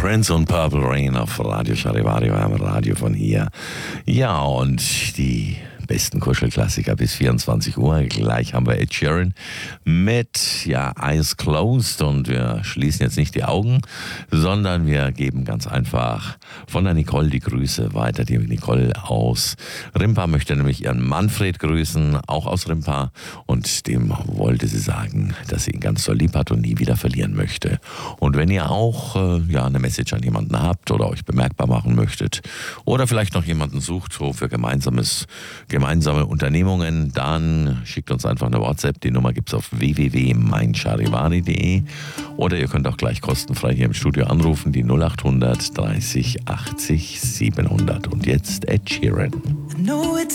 Prince und Purple Rain auf Radio Charivari, am Radio von hier. Ja, und die besten Kuschelklassiker bis 24 Uhr. Gleich haben wir Ed Sheeran mit Eyes Closed, und wir schließen jetzt nicht die Augen, sondern wir geben ganz einfach von der Nicole die Grüße weiter. Die Nicole aus Rimpa möchte nämlich ihren Manfred grüßen, auch aus Rimpa, und dem wollte sie sagen, dass sie ihn ganz doll lieb hat und nie wieder verlieren möchte. Und wenn ihr auch eine Message an jemanden habt oder euch bemerkbar machen möchtet oder vielleicht noch jemanden sucht so für gemeinsame Unternehmungen, dann schickt uns einfach eine WhatsApp. Die Nummer gibt es auf www.meincharivari.de, oder ihr könnt auch gleich kostenfrei hier im Studio anrufen, die 0800 30 80 700. Und jetzt Ed Sheeran.